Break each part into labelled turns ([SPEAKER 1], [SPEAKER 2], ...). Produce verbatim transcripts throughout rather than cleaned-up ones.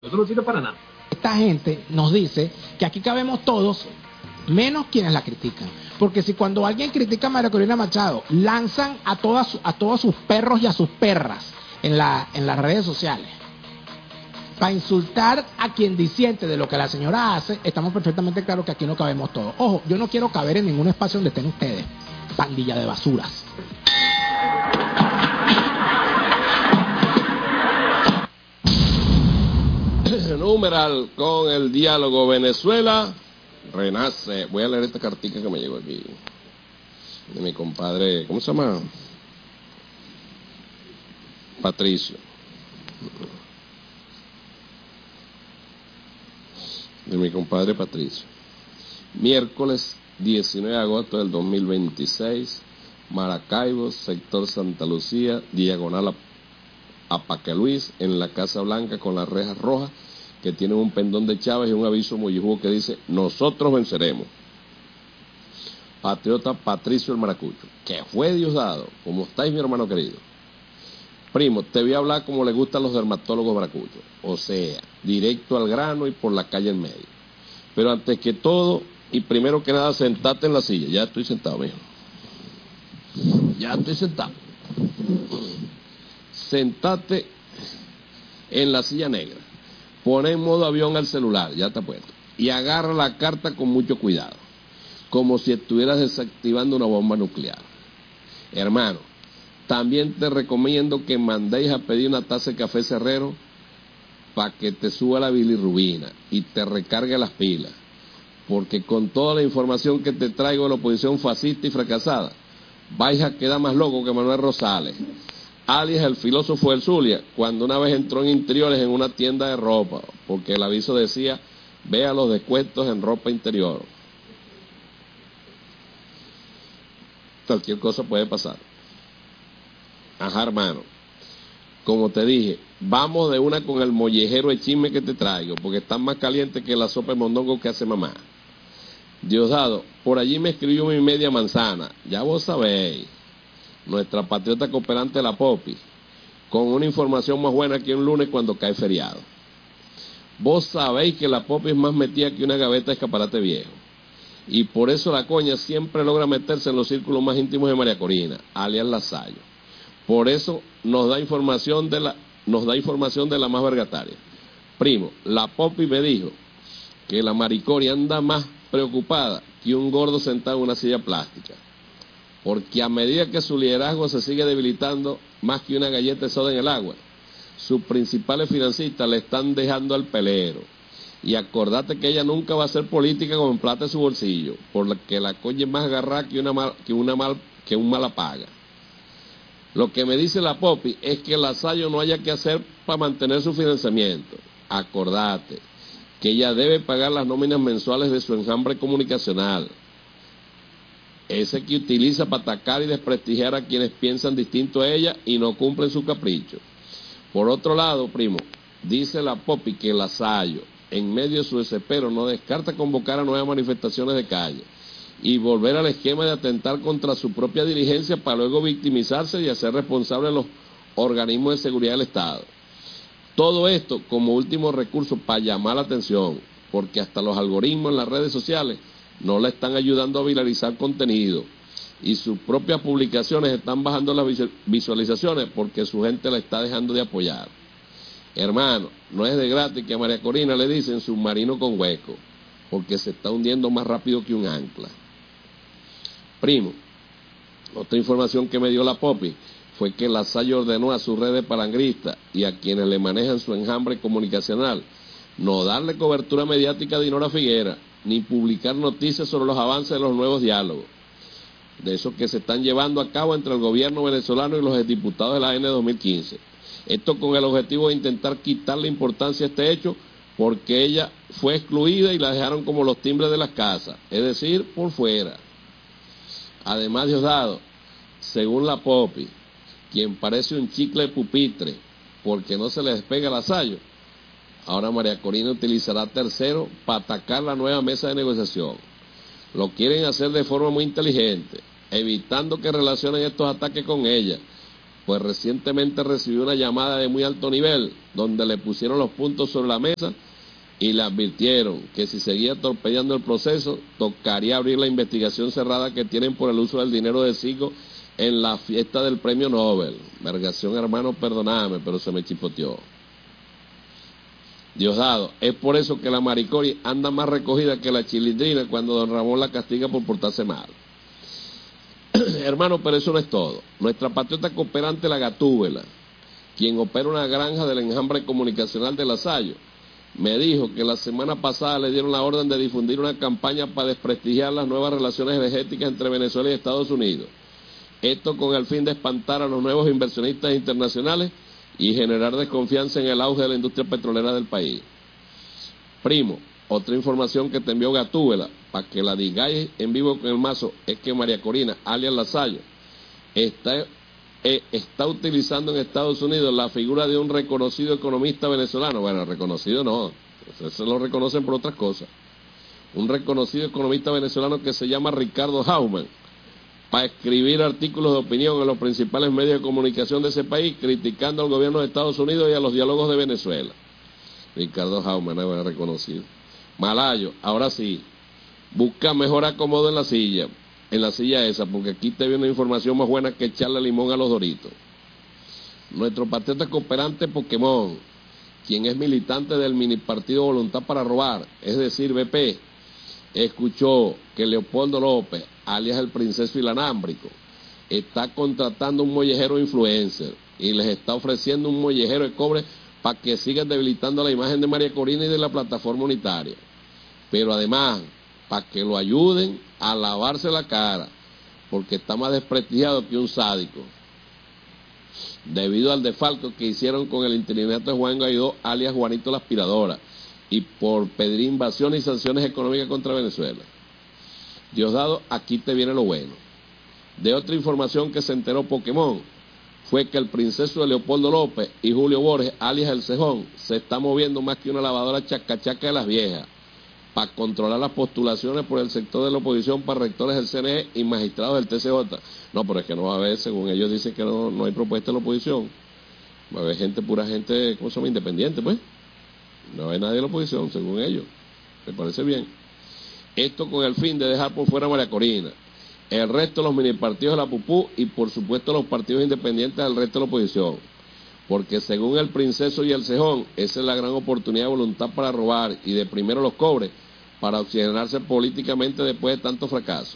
[SPEAKER 1] Eso no sirve para nada.
[SPEAKER 2] Esta gente nos dice que aquí cabemos todos, menos quienes la critican. Porque si cuando alguien critica a María Corina Machado, lanzan a, todas, a todos sus perros y a sus perras en, la, en las redes sociales para insultar a quien disiente de lo que la señora hace, estamos perfectamente claros que aquí no cabemos todos. Ojo, yo no quiero caber en ningún espacio donde estén ustedes, pandilla de basuras.
[SPEAKER 3] Numeral con el diálogo Venezuela renace. Voy a leer esta cartica que me llegó aquí de mi compadre, ¿cómo se llama? Patricio. De mi compadre Patricio. Miércoles diecinueve de agosto del dos mil veintiséis, Maracaibo, sector Santa Lucía, diagonal a, a Paque Luis, en la Casa Blanca con las rejas rojas que tienen un pendón de Chávez y un aviso mollijudo que dice: nosotros venceremos. Patriota Patricio el Maracucho. Que fue Diosdado. ¿Cómo estáis, mi hermano querido? Primo, te voy a hablar como le gustan los dermatólogos maracuchos. O sea, directo al grano y por la calle en medio. Pero antes que todo, y primero que nada, sentate en la silla. Ya estoy sentado, mijo. Ya estoy sentado. Sentate en la silla negra. Pone en modo avión al celular, ya está puesto. Y agarra la carta con mucho cuidado. Como si estuvieras desactivando una bomba nuclear. Hermano, también te recomiendo que mandéis a pedir una taza de café Cerrero para que te suba la bilirrubina y te recargue las pilas. Porque con toda la información que te traigo de la oposición fascista y fracasada, vais a quedar más loco que Manuel Rosales, alias el filósofo del Zulia, cuando una vez entró en interiores en una tienda de ropa, porque el aviso decía: vea los descuentos en ropa interior. Cualquier cosa puede pasar. Ajá, hermano. Como te dije, vamos de una con el mollejero de chisme que te traigo, porque están más calientes que la sopa de mondongo que hace mamá. Diosdado, por allí me escribió mi media manzana, ya vos sabéis, nuestra patriota cooperante la Popi, con una información más buena que un lunes cuando cae feriado. Vos sabéis que la Popi es más metida que una gaveta de escaparate viejo, y por eso la coña siempre logra meterse en los círculos más íntimos de María Corina, alias Lasayo. Por eso nos da información de la, nos da información de la más vergataria. Primo, la Popi me dijo que la Maricoria anda más preocupada que un gordo sentado en una silla plástica, porque a medida que su liderazgo se sigue debilitando más que una galleta de soda en el agua, sus principales financistas le están dejando al pelero. Y acordate que ella nunca va a hacer política con plata en su bolsillo, porque la coña es más agarrada que una mal, que una mal, que un mala paga. Lo que me dice la Popi es que el Lasayo no haya que hacer para mantener su financiamiento. Acordate que ella debe pagar las nóminas mensuales de su enjambre comunicacional, ese que utiliza para atacar y desprestigiar a quienes piensan distinto a ella y no cumplen su capricho. Por otro lado, primo, dice la Popi que Lasayo, en medio de su desespero, no descarta convocar a nuevas manifestaciones de calle y volver al esquema de atentar contra su propia dirigencia para luego victimizarse y hacer responsable a los organismos de seguridad del Estado. Todo esto como último recurso para llamar la atención, porque hasta los algoritmos en las redes sociales no le están ayudando a viralizar contenido y sus propias publicaciones están bajando las visualizaciones porque su gente la está dejando de apoyar. Hermano, no es de gratis que a María Corina le dicen submarino con hueco, porque se está hundiendo más rápido que un ancla. Primo, otra información que me dio la Popi fue que Lasayo ordenó a sus redes palangristas y a quienes le manejan su enjambre comunicacional no darle cobertura mediática a Dinora Figuera, ni publicar noticias sobre los avances de los nuevos diálogos, de esos que se están llevando a cabo entre el gobierno venezolano y los diputados de la A N dos mil quince. Esto con el objetivo de intentar quitarle importancia a este hecho, porque ella fue excluida y la dejaron como los timbres de las casas, es decir, por fuera. Además, Diosdado, según la Popi, quien parece un chicle de pupitre porque no se le despega el Lasayo, ahora María Corina utilizará tercero para atacar la nueva mesa de negociación. Lo quieren hacer de forma muy inteligente, evitando que relacionen estos ataques con ella, pues recientemente recibió una llamada de muy alto nivel, donde le pusieron los puntos sobre la mesa y le advirtieron que si seguía torpedeando el proceso, tocaría abrir la investigación cerrada que tienen por el uso del dinero de Sigo en la fiesta del premio Nobel. Vergación, hermano, perdóname, pero se me chipoteó. Diosdado, es por eso que la Maricori anda más recogida que la chilindrina cuando don Ramón la castiga por portarse mal. Hermano, pero eso no es todo. Nuestra patriota cooperante, la Gatúbela, quien opera una granja del enjambre comunicacional de Lasalle, me dijo que la semana pasada le dieron la orden de difundir una campaña para desprestigiar las nuevas relaciones energéticas entre Venezuela y Estados Unidos. Esto con el fin de espantar a los nuevos inversionistas internacionales y generar desconfianza en el auge de la industria petrolera del país. Primo, otra información que te envió Gatúbela, para que la digáis en vivo con el mazo, es que María Corina, alias Lasalle, está, eh, está utilizando en Estados Unidos la figura de un reconocido economista venezolano. Bueno, reconocido no, eso lo reconocen por otras cosas. Un reconocido economista venezolano que se llama Ricardo Hauman, para escribir artículos de opinión en los principales medios de comunicación de ese país, criticando al gobierno de Estados Unidos y a los diálogos de Venezuela. Ricardo Hauman es reconocido. Malayo, ahora sí, busca mejor acomodo en la silla, en la silla esa, porque aquí te viene una información más buena que echarle limón a los doritos. Nuestro patriota cooperante Pokémon, quien es militante del mini partido Voluntad para Robar, es decir, B P, escuchó que Leopoldo López, alias el Princeso Ilanámbrico, está contratando un mollejero influencer y les está ofreciendo un mollejero de cobre para que sigan debilitando la imagen de María Corina y de la plataforma unitaria. Pero además, para que lo ayuden a lavarse la cara, porque está más desprestigiado que un sádico, debido al desfalco que hicieron con el interinato de Juan Guaidó, alias Juanito la Aspiradora, y por pedir invasión y sanciones económicas contra Venezuela. Diosdado, aquí te viene lo bueno. De otra información que se enteró Pokémon, fue que el Princeso de Leopoldo López y Julio Borges, alias El Cejón, se está moviendo más que una lavadora chacachaca de las viejas, para controlar las postulaciones por el sector de la oposición para rectores del C N E y magistrados del T C J. No, pero es que no va a haber, según ellos dicen que no, no hay propuesta de la oposición. Va a haber gente, pura gente, ¿cómo se llama? Independiente, pues. No hay nadie de la oposición, según ellos. Me parece bien. Esto con el fin de dejar por fuera a María Corina, el resto de los mini partidos de la Pupú y por supuesto los partidos independientes del resto de la oposición. Porque según el Princeso y el Cejón, esa es la gran oportunidad de Voluntad para Robar y de primero los cobres para oxigenarse políticamente después de tanto fracaso.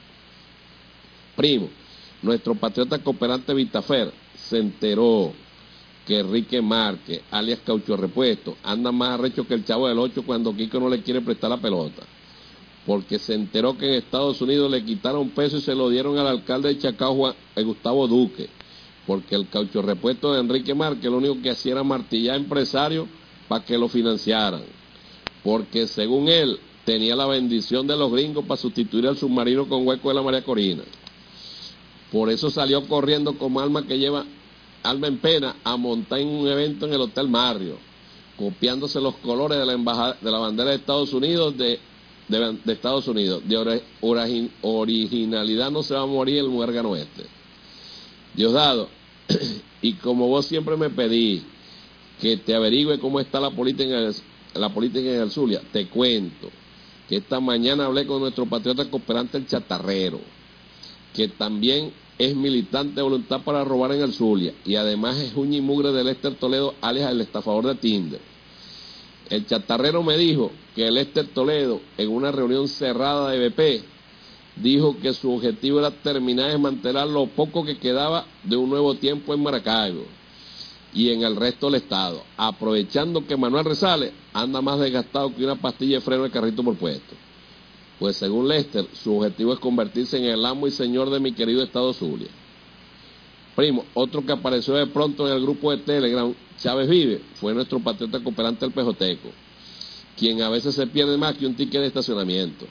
[SPEAKER 3] Primo, nuestro patriota cooperante Vitafer se enteró que Enrique Márquez, alias Caucho Repuesto, anda más arrecho que el Chavo del Ocho cuando Kiko no le quiere prestar la pelota, porque se enteró que en Estados Unidos le quitaron peso y se lo dieron al alcalde de Chacao, Juan, eh, Gustavo Duque, porque el Caucho Repuesto de Enrique Márquez lo único que hacía era martillar empresarios para que lo financiaran, porque según él tenía la bendición de los gringos para sustituir al submarino con hueco de la María Corina. Por eso salió corriendo como alma que lleva alma en pena a montar en un evento en el Hotel Marrio, copiándose los colores de la embajada, de la bandera de Estados Unidos, de, de, de Estados Unidos. De ori, ori, originalidad no se va a morir el muérgano este. Diosdado, y como vos siempre me pedís que te averigüe cómo está la política en el, la política en el Zulia, te cuento que esta mañana hablé con nuestro patriota cooperante el Chatarrero, que también es militante de Voluntad para Robar en el Zulia y además es uña y mugre de Lester Toledo, alias el estafador de Tinder. El Chatarrero me dijo que el Lester Toledo, en una reunión cerrada de B P, dijo que su objetivo era terminar de desmantelar lo poco que quedaba de un nuevo tiempo en Maracaibo y en el resto del estado, aprovechando que Manuel Rezales anda más desgastado que una pastilla de freno de carrito por puesto. Pues según Lester, su objetivo es convertirse en el amo y señor de mi querido estado Zulia. Primo, otro que apareció de pronto en el grupo de Telegram, Chávez Vive, fue nuestro patriota cooperante el Pejoteco, quien a veces se pierde más que un ticket de estacionamiento.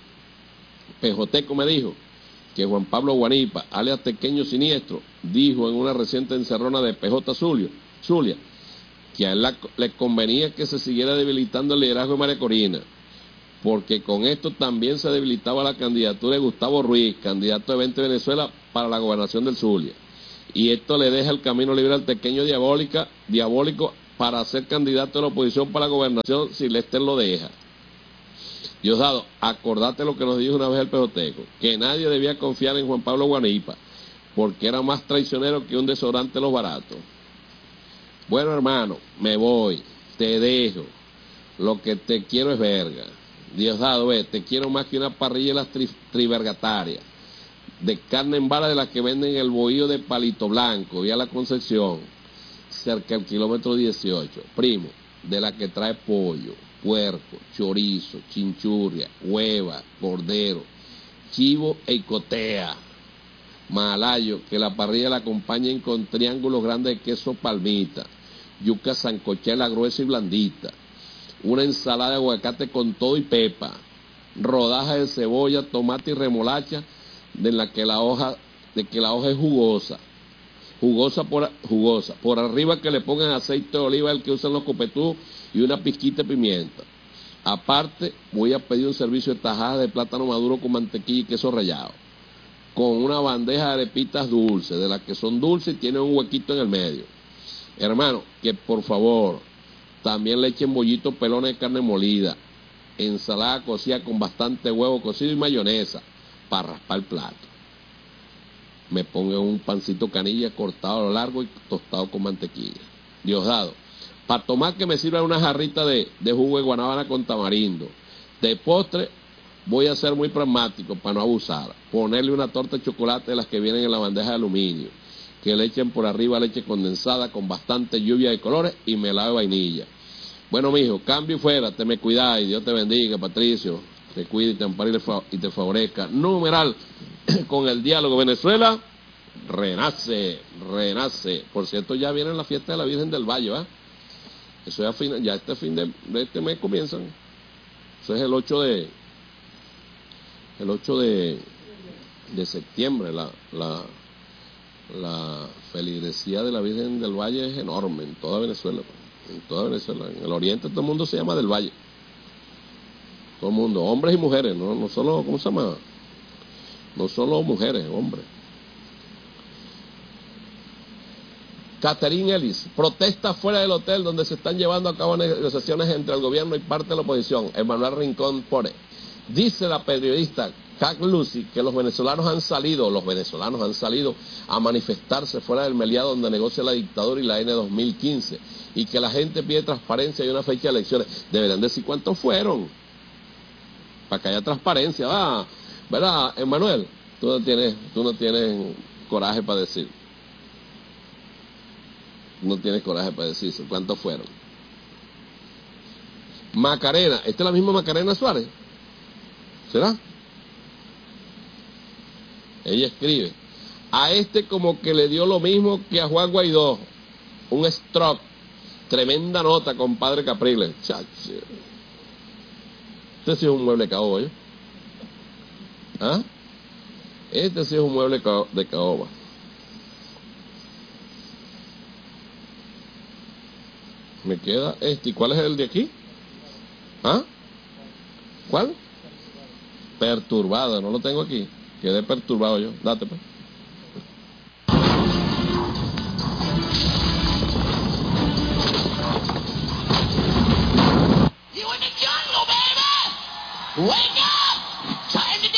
[SPEAKER 3] Pejoteco me dijo que Juan Pablo Guanipa, alias Tequeño Siniestro, dijo en una reciente encerrona de P J Zulia, Zulia que a él la, le convenía que se siguiera debilitando el liderazgo de María Corina, porque con esto también se debilitaba la candidatura de Gustavo Ruiz, candidato de veinte Venezuela para la gobernación del Zulia, y esto le deja el camino libre al pequeño diabólica, diabólico para ser candidato de la oposición para la gobernación si Lester lo deja. Diosdado, acordate lo que nos dijo una vez el pejoteco, que nadie debía confiar en Juan Pablo Guanipa, porque era más traicionero que un desodorante de los baratos. Bueno, hermano, me voy, te dejo, lo que te quiero es verga. Diosdado, ve, te quiero más que una parrilla de las tri, trivergatarias, de carne en vara de las que venden el bohío de Palito Blanco, vía La Concepción, cerca del kilómetro dieciocho, primo, de la que trae pollo, puerco, chorizo, chinchurria, hueva, cordero, chivo e icotea, malayo, que la parrilla la acompañen con triángulos grandes de queso palmita, yuca sancochela gruesa y blandita, una ensalada de aguacate con todo y pepa, rodajas de cebolla, tomate y remolacha, de la que la hoja, de que la hoja es jugosa, jugosa por, jugosa, por arriba que le pongan aceite de oliva, el que usan los copetudos, y una pizquita de pimienta. Aparte, voy a pedir un servicio de tajadas de plátano maduro con mantequilla y queso rallado, con una bandeja de arepitas dulces, de las que son dulces y tienen un huequito en el medio. Hermano, que por favor, también le echen bollitos pelones de carne molida, ensalada cocida con bastante huevo cocido y mayonesa, para raspar el plato. Me pongan un pancito canilla cortado a lo largo y tostado con mantequilla. Diosdado, para tomar que me sirva una jarrita de, de jugo de guanábana con tamarindo. De postre voy a ser muy pragmático para no abusar. Ponerle una torta de chocolate de las que vienen en la bandeja de aluminio, que le echen por arriba leche condensada con bastante lluvia de colores y melado de vainilla. Bueno, mijo, cambio y fuera, te me cuidáis, Dios te bendiga, Patricio, te cuide y te ampare y te favorezca. Numeral, con el diálogo Venezuela, renace, renace. Por cierto, ya viene la fiesta de la Virgen del Valle, ¿va? Eso ya, fin, ya este fin de, de este mes comienzan. Eso es el ocho de el ocho de, de septiembre. La, la, la feligresía de la Virgen del Valle es enorme en toda Venezuela. En toda Venezuela. En el oriente todo el mundo se llama del Valle. Todo el mundo, hombres y mujeres, no, no solo, ¿cómo se llama? No solo mujeres, hombres. Catherine Ellis, protesta fuera del hotel donde se están llevando a cabo negociaciones entre el gobierno y parte de la oposición. Emanuel Rincón Pore. Dice la periodista Cat Lucy que los venezolanos han salido, los venezolanos han salido a manifestarse fuera del Meliá donde negocia la dictadura y la N dos mil quince, y que la gente pide transparencia y una fecha de elecciones. Deberían decir cuántos fueron, para que haya transparencia, ¿verdad? ¿Verdad, Emanuel? Tú no tienes, tú no tienes coraje para decir. No tienes coraje para decir eso. ¿Cuántos fueron? Macarena, ¿esta es la misma Macarena Suárez? ¿Será? Ella escribe, a este como que le dio lo mismo que a Juan Guaidó, un stroke, tremenda nota, compadre Capriles. Chacho. Este sí es un mueble de caoba, ¿eh? ¿Ah? Este sí es un mueble de caoba. Me queda este. ¿Y cuál es el de aquí? ¿Ah? ¿Cuál? Perturbado, no lo tengo aquí. Quedé perturbado yo. Date, pues.
[SPEAKER 1] You in the jungle, baby! Wake up! Time to die!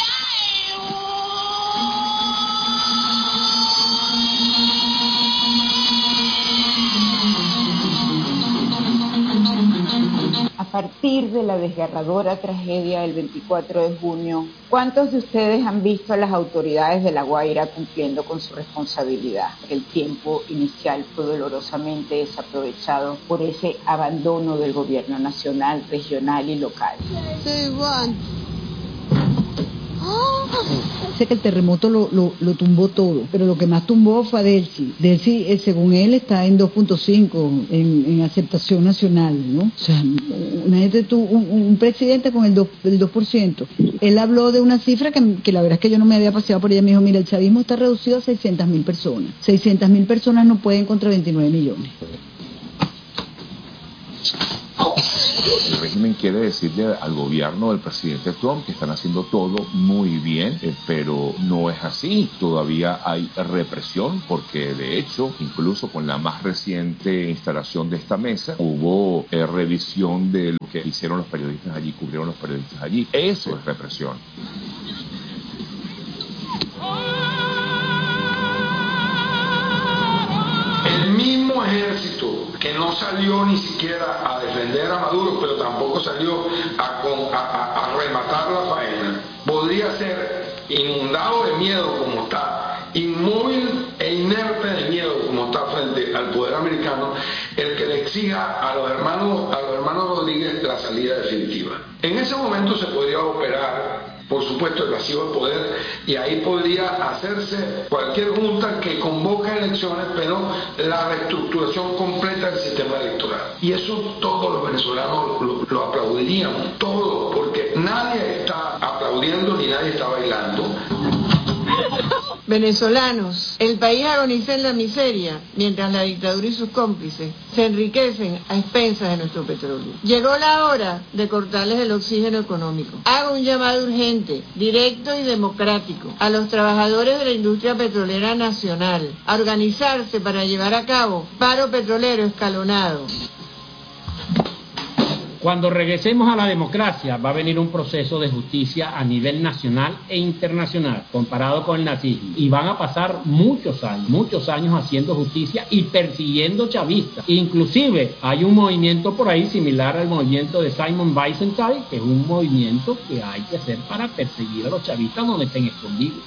[SPEAKER 4] A partir de la desgarradora tragedia del veinticuatro de junio, ¿cuántos de ustedes han visto a las autoridades de La Guaira cumpliendo con su responsabilidad? El tiempo inicial fue dolorosamente desaprovechado por ese abandono del gobierno nacional, regional y local.
[SPEAKER 5] Sí, Juan.
[SPEAKER 6] Sé que el terremoto lo, lo, lo tumbó todo, pero lo que más tumbó fue a Delcy. Delcy, eh, según él, está en dos punto cinco en, en aceptación nacional, ¿no? O sea, imagínate tú, un, un presidente con el dos, el dos por ciento. Él habló de una cifra que, que la verdad es que yo no me había paseado por ella. Me dijo, mira, el chavismo está reducido a seiscientas mil personas. seiscientas mil personas no pueden contra veintinueve millones.
[SPEAKER 1] Oh.
[SPEAKER 5] El régimen quiere decirle al gobierno del presidente Trump que están haciendo todo muy bien, eh, pero no es así. Todavía hay represión porque de hecho, incluso con la más reciente instalación de esta mesa, hubo eh, revisión de lo que hicieron los periodistas allí, cubrieron los periodistas allí. Eso es represión.
[SPEAKER 7] El mismo ejército que no salió ni siquiera a defender a Maduro, pero tampoco salió a, con, a, a, a rematar la faena, podría ser inundado de miedo como está, inmóvil e inerte de miedo como está frente al poder americano, el que le exija a los hermanos, a los hermanos Rodríguez la salida definitiva. En ese momento se podría operar, por supuesto, el vacío de poder, y ahí podría hacerse cualquier junta que convoque elecciones, pero la reestructuración completa del sistema electoral. Y eso todos los venezolanos lo, lo aplaudirían, todos, porque nadie está aplaudiendo ni nadie está bailando.
[SPEAKER 8] Venezolanos, el país agoniza en la miseria, mientras la dictadura y sus cómplices se enriquecen a expensas de nuestro petróleo. Llegó la hora de cortarles el oxígeno económico. Hago un llamado urgente, directo y democrático a los trabajadores de la industria petrolera nacional a organizarse para llevar a cabo paro petrolero escalonado.
[SPEAKER 9] Cuando regresemos a la democracia va a venir un proceso de justicia a nivel nacional e internacional comparado con el nazismo, y van a pasar muchos años, muchos años haciendo justicia y persiguiendo chavistas. Inclusive hay un movimiento por ahí similar al movimiento de Simon Wiesenthal, que es un movimiento que hay que hacer para perseguir a los chavistas donde estén escondidos.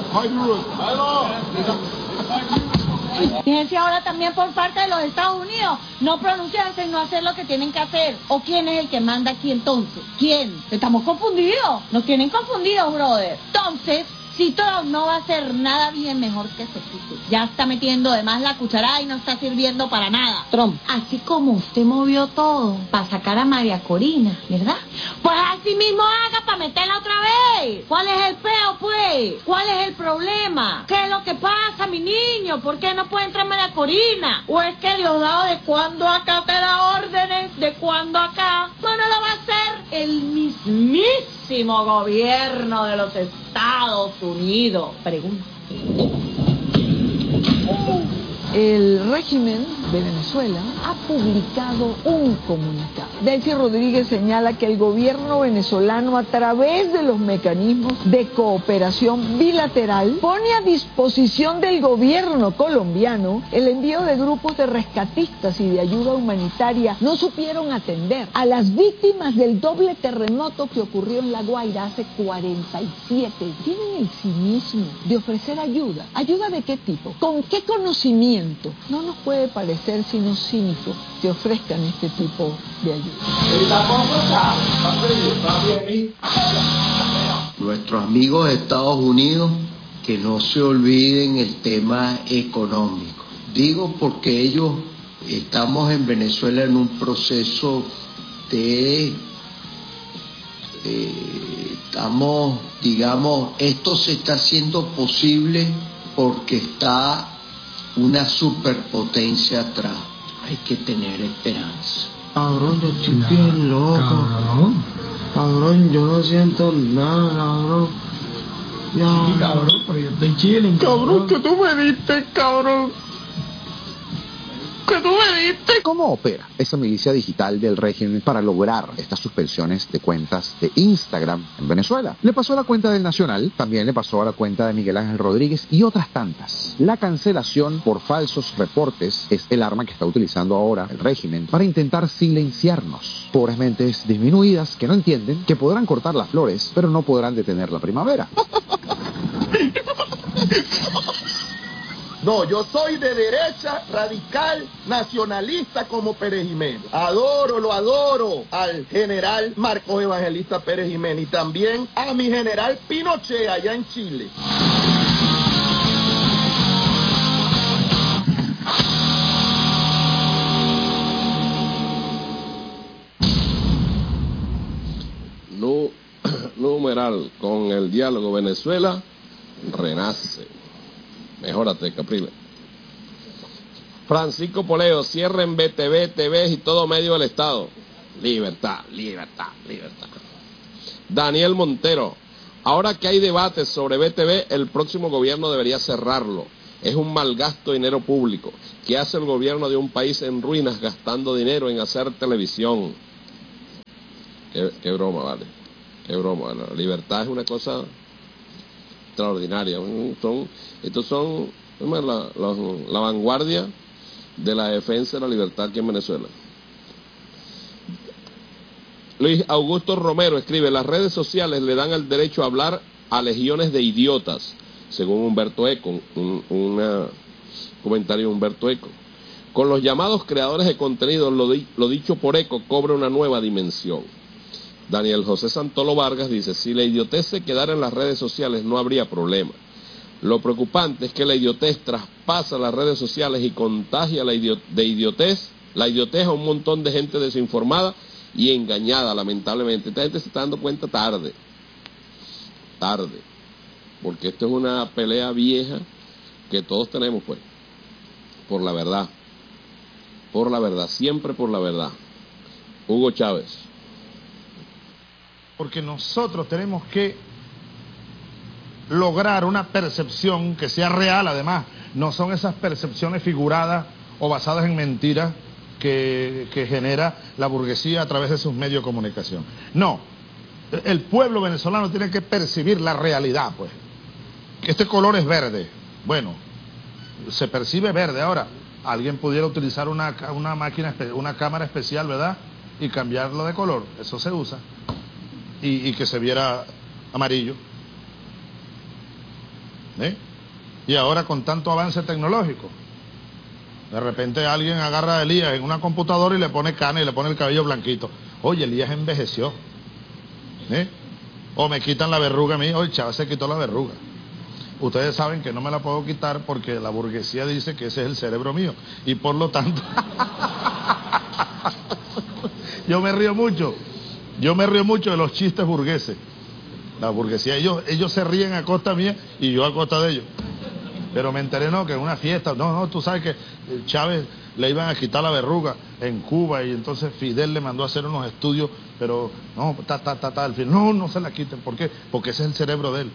[SPEAKER 10] Fíjense ahora también por parte de los Estados Unidos, no pronunciarse y no hacer lo que tienen que hacer. ¿O quién es el que manda aquí entonces? ¿Quién? Estamos confundidos, nos tienen confundidos, brother. Entonces, si Trump no va a hacer nada bien, mejor que se quite. Ya está metiendo de más la cucharada y no está sirviendo para nada. Trump, así como usted movió todo para sacar a María Corina, ¿verdad? Pues así mismo haga para meterla otra vez. ¿Cuál es el peo, pues? ¿Cuál es el problema? ¿Qué es lo que pasa, mi niño? ¿Por qué no puede entrar María Corina? ¿O es que Diosdado de cuando acá te da órdenes? ¿De cuando acá? Bueno, lo va a hacer el mismísimo gobierno de los Estados Unidos. Pregunta.
[SPEAKER 11] El régimen de Venezuela ha publicado un comunicado. Delcy Rodríguez señala que el gobierno venezolano, a través de los mecanismos de cooperación bilateral, pone a disposición del gobierno colombiano el envío de grupos de rescatistas y de ayuda humanitaria. No supieron atender a las víctimas del doble terremoto que ocurrió en La Guaira hace cuarenta y siete. Tienen el cinismo de ofrecer ayuda. ¿Ayuda de qué tipo? ¿Con qué conocimiento? No nos puede parecer sino cínico que ofrezcan este tipo de ayuda.
[SPEAKER 12] Nuestros amigos de Estados Unidos, que no se olviden el tema económico. Digo porque ellos, estamos en Venezuela en un proceso de... Eh, estamos, digamos, esto se está haciendo posible porque está una superpotencia atrás. Hay que tener esperanza.
[SPEAKER 13] Cabrón, yo estoy bien loco. Cabrón. Cabrón, yo no siento nada, cabrón. Ya. Sí, cabrón, pero yo estoy chilling. Cabrón, cabrón, que tú me diste, cabrón. Que tú me diste.
[SPEAKER 14] ¿Cómo opera esa milicia digital del régimen para lograr estas suspensiones de cuentas de Instagram en Venezuela? Le pasó a la cuenta del Nacional, también le pasó a la cuenta de Miguel Ángel Rodríguez y otras tantas. La cancelación por falsos reportes es el arma que está utilizando ahora el régimen para intentar silenciarnos. Pobres mentes disminuidas que no entienden que podrán cortar las flores, pero no podrán detener la primavera.
[SPEAKER 15] No, yo soy de derecha, radical, nacionalista como Pérez Jiménez. Adoro, lo adoro al general Marcos Evangelista Pérez Jiménez y también a mi general Pinochet allá en Chile.
[SPEAKER 3] Nu- numeral con el diálogo Venezuela renace. Mejórate, Capriles. Francisco Poleo, cierren B T V, T V y todo medio del Estado. libertad, libertad, libertad. Daniel Montero, ahora que hay debates sobre B T V, el próximo gobierno debería cerrarlo. Es un mal gasto de dinero público. ¿Qué hace el gobierno de un país en ruinas gastando dinero en hacer televisión? Qué, qué broma, vale. Qué broma. La libertad es una cosa extraordinaria. Son, estos son la, la, la vanguardia de la defensa de la libertad aquí en Venezuela. Luis Augusto Romero escribe, las redes sociales le dan el derecho a hablar a legiones de idiotas, según Humberto Eco, un una comentario de Humberto Eco. Con los llamados creadores de contenido, lo, di, lo dicho por Eco cobra una nueva dimensión. Daniel José Santolo Vargas dice, si la idiotez se quedara en las redes sociales no habría problema. Lo preocupante es que la idiotez traspasa las redes sociales y contagia la idiot de idiotez, la idiotez a un montón de gente desinformada y engañada, lamentablemente. Esta gente se está dando cuenta tarde, tarde, porque esto es una pelea vieja que todos tenemos, pues, por la verdad, por la verdad, siempre por la verdad. Hugo Chávez.
[SPEAKER 16] Porque nosotros tenemos que lograr una percepción que sea real, además, no son esas percepciones figuradas o basadas en mentiras que, que genera la burguesía a través de sus medios de comunicación. No, el pueblo venezolano tiene que percibir la realidad, pues. Este color es verde, bueno, se percibe verde. Ahora, alguien pudiera utilizar una, una máquina, una cámara especial, ¿verdad? Y cambiarlo de color, eso se usa. Y, y que se viera amarillo. ¿Eh? Y ahora con tanto avance tecnológico, de repente alguien agarra a Elías en una computadora y le pone cana y le pone el cabello blanquito. Oye, Elías envejeció. ¿Eh? O me quitan la verruga a mí. Oye, Chávez se quitó la verruga. Ustedes saben que no me la puedo quitar porque la burguesía dice que ese es el cerebro mío. Y por lo tanto, yo me río mucho. Yo me río mucho de los chistes burgueses. La burguesía, ellos, ellos se ríen a costa mía y yo a costa de ellos. Pero me enteré, no, que en una fiesta, no, no, tú sabes que Chávez le iban a quitar la verruga en Cuba y entonces Fidel le mandó a hacer unos estudios, pero no, ta, ta, ta, ta, al fin, no, no se la quiten. ¿Por qué? Porque ese es el cerebro de él.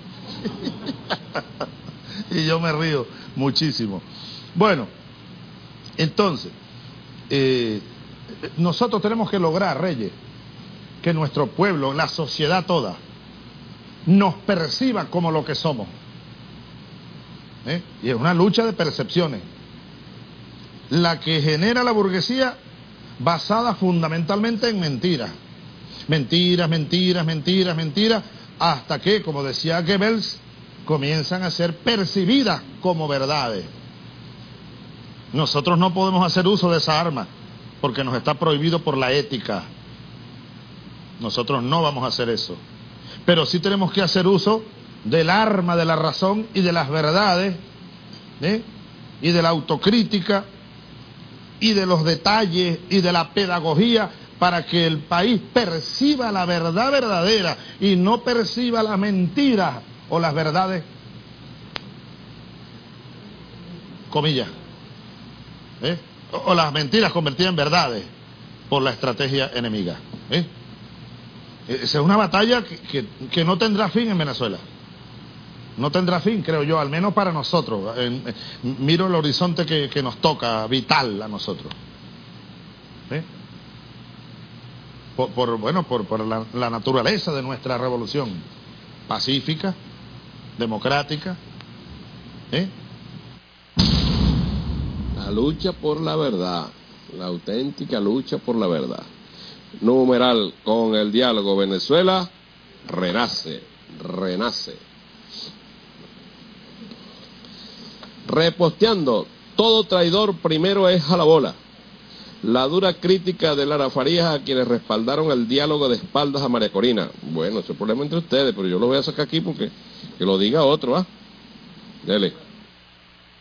[SPEAKER 16] Y yo me río muchísimo. Bueno, entonces, eh, nosotros tenemos que lograr, Reyes, que nuestro pueblo, la sociedad toda, nos perciba como lo que somos. ¿Eh? Y es una lucha de percepciones, la que genera la burguesía basada fundamentalmente en mentiras. Mentiras, mentiras, mentiras, mentiras, hasta que, como decía Goebbels, comienzan a ser percibidas como verdades. Nosotros no podemos hacer uso de esa arma, porque nos está prohibido por la ética. Nosotros no vamos a hacer eso. Pero sí tenemos que hacer uso del arma de la razón y de las verdades, ¿eh? Y de la autocrítica y de los detalles y de la pedagogía para que el país perciba la verdad verdadera y no perciba las mentiras o las verdades, comillas, ¿eh? o, o las mentiras convertidas en verdades por la estrategia enemiga. ¿eh? Esa es una batalla que, que, que no tendrá fin en Venezuela. No tendrá fin, creo yo, al menos para nosotros. En, en, miro el horizonte que, que nos toca, vital a nosotros. ¿Sí? Por, por, bueno, por, por la, la naturaleza de nuestra revolución. Pacífica, democrática. ¿Sí?
[SPEAKER 3] La lucha por la verdad, la auténtica lucha por la verdad. Numeral, con el diálogo Venezuela, renace, renace. Reposteando, todo traidor primero es a la bola. La dura crítica de Lara Farías a quienes respaldaron el diálogo de espaldas a María Corina. Bueno, ese es el problema entre ustedes, pero yo lo voy a sacar aquí porque que lo diga otro, ¿ah? Dele.